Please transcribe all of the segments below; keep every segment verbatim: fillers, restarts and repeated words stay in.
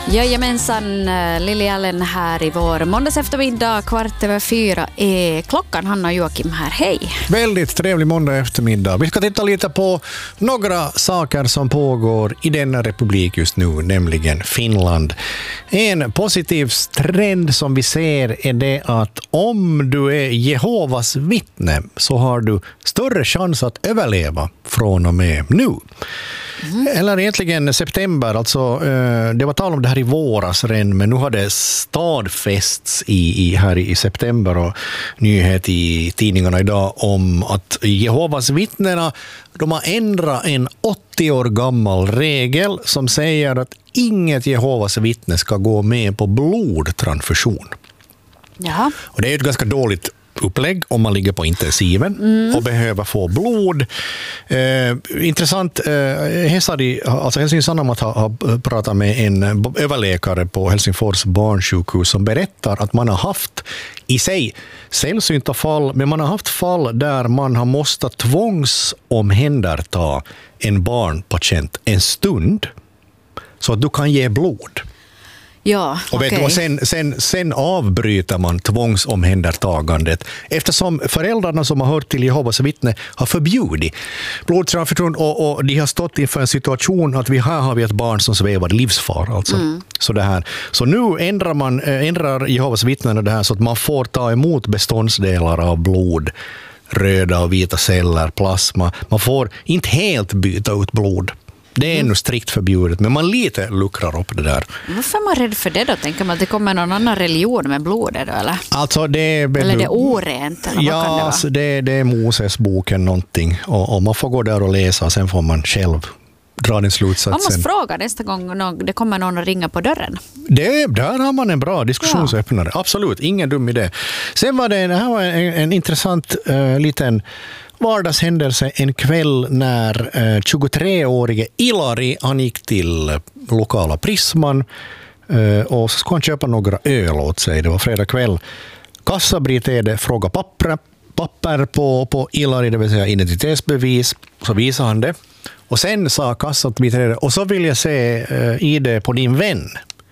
Jajamensan, Lili Allen här i vår måndags eftermiddag, kvart över fyra är klockan. Hanna och Joakim här, hej. Väldigt trevlig måndag eftermiddag. Vi ska titta lite på några saker som pågår i denna republik just nu, nämligen Finland. En positiv trend som vi ser är det att om du är Jehovas vittne så har du större chans att överleva från och med nu. Mm. Eller egentligen september, alltså det var tal om det här i våras redan, men nu har det stadfästs i, i, här i september och nyhet i tidningarna idag om att Jehovas vittnena, de har ändrat en åttio år gammal regel som säger att inget Jehovas vittne ska gå med på blodtransfusion. Jaha. Och det är ett ganska dåligt upplägg om man ligger på intensiven mm. och behöver få blod. Eh, intressant, eh, Hesari, alltså Helsingin Sanomat har, har pratat med en överläkare på Helsingfors barnsjukhus som berättar att man har haft i sig sällsynta fall, men man har haft fall där man har måste tvångsomhänderta en barnpatient en stund så att du kan ge blod. Ja, och vet okay. du vad, sen, sen, sen avbryter man tvångsomhändertagandet eftersom föräldrarna som har hört till Jehovas vittne har förbjudit blodtransfusion och, och de har stått inför en situation att vi här har vi ett barn som svävar livsfar. Alltså. Mm. Så, det här. Så nu ändrar, man, ändrar Jehovas vittnen det här så att man får ta emot beståndsdelar av blod, röda och vita celler, plasma. Man får inte helt byta ut blod. Det är ännu strikt förbjudet, men man lite luckrar upp det där. Varför är man rädd för det då? Tänker man att det kommer någon annan religion med blodet då, eller? Alltså det är... Eller det är orent, eller ja, vad kan det vara? Alltså det, det är Moses-boken någonting. Och, och man får gå där och läsa och sen får man själv dra den slutsatsen. Man måste fråga nästa gång det kommer någon att ringa på dörren. Det, där har man en bra diskussionsöppnare. Ja. Absolut, ingen dum idé. Sen var det, det här var en, en intressant uh, liten vardagshändelse en kväll när eh, tjugotreårige Ilari han gick till lokala Prisman eh, och så skulle han köpa några öl åt sig. Det var fredag kväll. Kassabiträde frågade papper, papper på, på Ilari, det vill säga identitetsbevis. Så visade han det. Och sen sa kassabiträde, och så vill jag se eh, I D på din vän.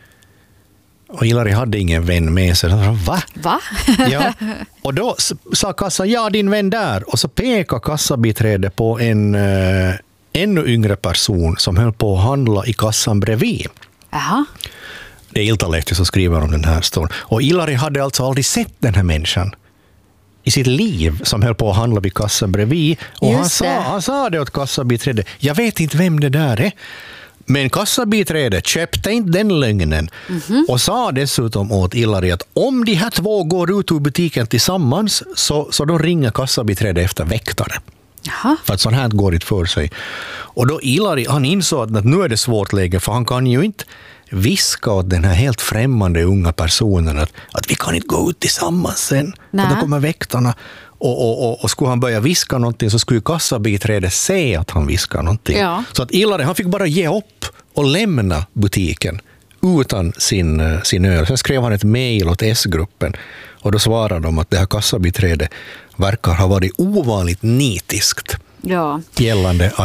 Och Ilari hade ingen vän med sig. Va? Va? Ja. Och då sa kassan, ja din vän där. Och så pekade kassabiträde på en äh, ännu yngre person som höll på att handla i kassan bredvid. Aha. Det är Iltalehti som skriver om den här storyn. Och Ilari hade alltså aldrig sett den här människan i sitt liv som höll på att handla vid kassan bredvid. Och han sa, han sa det åt kassabiträde, jag vet inte vem det där är. Men kassabiträdet köpte inte den lögnen mm-hmm. och sa dessutom åt Ilari att om de här två går ut ur butiken tillsammans så, så då ringer kassabiträdet efter väktare. Jaha. För att sånt här går inte för sig. Och då Ilari, han insåg att nu är det svårt läge för han kan ju inte viska åt den här helt främmande unga personen att, att vi kan inte gå ut tillsammans sen. För då kommer väktarna. Och, och, och, och skulle han börja viska någonting så skulle kassabiträdet se att han viskar någonting. Ja. Så att Ilari, han fick bara ge upp och lämna butiken utan sin, sin öl. Sen skrev han ett mejl åt S-gruppen och då svarade de att det här kassabiträdet verkar ha varit ovanligt nitiskt. Ja. Gällande att